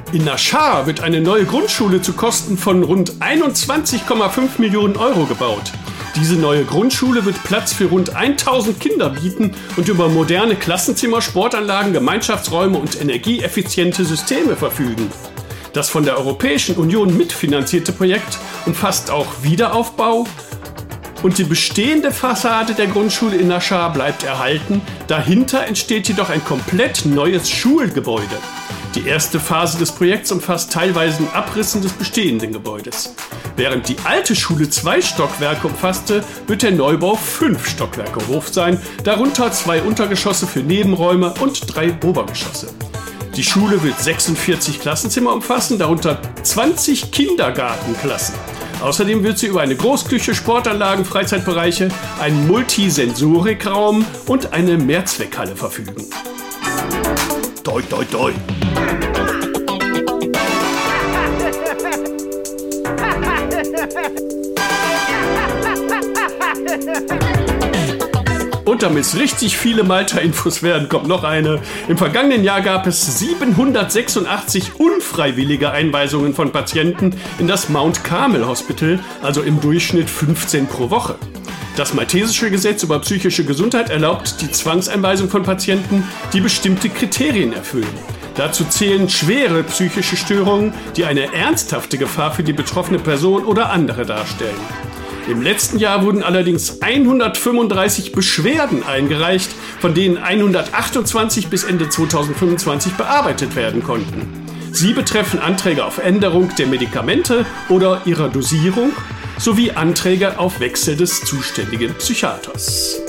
In Naschar wird eine neue Grundschule zu Kosten von rund 21,5 Millionen Euro gebaut. Diese neue Grundschule wird Platz für rund 1000 Kinder bieten und über moderne Klassenzimmer, Sportanlagen, Gemeinschaftsräume und energieeffiziente Systeme verfügen. Das von der Europäischen Union mitfinanzierte Projekt umfasst auch Wiederaufbau und die bestehende Fassade der Grundschule in Naschar bleibt erhalten. Dahinter entsteht jedoch ein komplett neues Schulgebäude. Die erste Phase des Projekts umfasst teilweise Abrissen des bestehenden Gebäudes. Während die alte Schule 2 Stockwerke umfasste, wird der Neubau 5 Stockwerke hoch sein, darunter 2 Untergeschosse für Nebenräume und 3 Obergeschosse. Die Schule wird 46 Klassenzimmer umfassen, darunter 20 Kindergartenklassen. Außerdem wird sie über eine Großküche, Sportanlagen, Freizeitbereiche, einen Multisensorikraum und eine Mehrzweckhalle verfügen. Toi, toi, toi! Und damit es richtig viele Malta-Infos werden, kommt noch eine. Im vergangenen Jahr gab es 786 unfreiwillige Einweisungen von Patienten in das Mount Carmel Hospital, also im Durchschnitt 15 pro Woche. Das maltesische Gesetz über psychische Gesundheit erlaubt die Zwangseinweisung von Patienten, die bestimmte Kriterien erfüllen. Dazu zählen schwere psychische Störungen, die eine ernsthafte Gefahr für die betroffene Person oder andere darstellen. Im letzten Jahr wurden allerdings 135 Beschwerden eingereicht, von denen 128 bis Ende 2025 bearbeitet werden konnten. Sie betreffen Anträge auf Änderung der Medikamente oder ihrer Dosierung sowie Anträge auf Wechsel des zuständigen Psychiaters.